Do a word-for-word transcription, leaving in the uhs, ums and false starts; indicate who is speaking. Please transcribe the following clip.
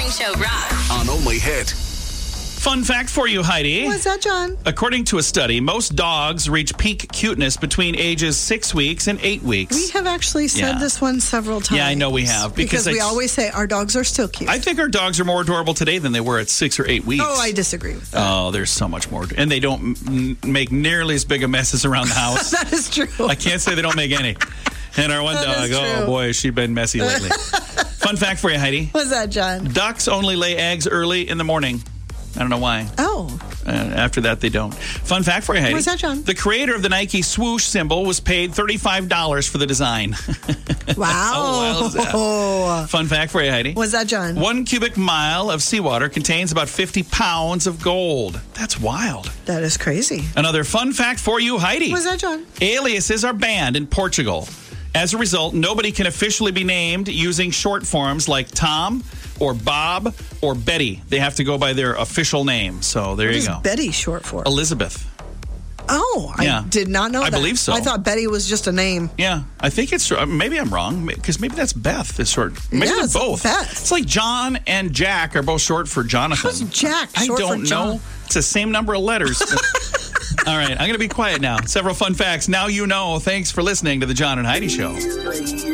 Speaker 1: Morning Show rocks.
Speaker 2: On Only Hit.
Speaker 3: Fun fact for you, Heidi.
Speaker 4: What's that, John?
Speaker 3: According to a study, most dogs reach peak cuteness between ages six weeks and eight weeks.
Speaker 4: We have actually said
Speaker 3: Yeah.
Speaker 4: this one several times.
Speaker 3: Yeah, I know we have.
Speaker 4: Because,
Speaker 3: Because
Speaker 4: we
Speaker 3: it's-
Speaker 4: always say our dogs are still cute.
Speaker 3: I think our dogs are more adorable today than they were at six or eight weeks.
Speaker 4: oh, I disagree with that.
Speaker 3: Oh, there's so much more. And they don't m- make nearly as big of messes around the house.
Speaker 4: That is true.
Speaker 3: I can't say they don't make any. And our one
Speaker 4: That
Speaker 3: dog,
Speaker 4: is
Speaker 3: oh
Speaker 4: true.
Speaker 3: boy, has she been messy lately. Fun fact for you, Heidi.
Speaker 4: What's that, John?
Speaker 3: Ducks only lay eggs early in the morning. I don't know why.
Speaker 4: Oh.
Speaker 3: Uh, after that, they don't. Fun fact for you, Heidi.
Speaker 4: What's that, John?
Speaker 3: The creator of the Nike swoosh symbol was paid thirty-five dollars for the design.
Speaker 4: Wow.
Speaker 3: How wild is that? Fun fact for you, Heidi.
Speaker 4: What's that, John?
Speaker 3: One cubic mile of seawater contains about fifty pounds of gold. That's wild.
Speaker 4: That is crazy.
Speaker 3: Another fun fact for you, Heidi.
Speaker 4: What's that, John?
Speaker 3: Aliases are banned in Portugal. As a result, nobody can officially be named using short forms like Tom or Bob or Betty. They have to go by their official name. So there
Speaker 4: What
Speaker 3: you
Speaker 4: is
Speaker 3: go.
Speaker 4: Betty short for?
Speaker 3: Elizabeth.
Speaker 4: Oh,
Speaker 3: Yeah.
Speaker 4: I did not know
Speaker 3: I
Speaker 4: that.
Speaker 3: believe so.
Speaker 4: I thought Betty was just a name.
Speaker 3: Yeah, I think it's uh, maybe I'm wrong because maybe that's Beth. Is short. Maybe
Speaker 4: Yeah,
Speaker 3: they're
Speaker 4: it's
Speaker 3: both.
Speaker 4: Beth.
Speaker 3: It's like John and Jack are both short for Jonathan.
Speaker 4: How's Jack
Speaker 3: I
Speaker 4: short for
Speaker 3: don't
Speaker 4: John?
Speaker 3: know. It's the same number of letters. All right, I'm going to be quiet now. Several fun facts. Now you know. Thanks for listening to the John and Heidi Show.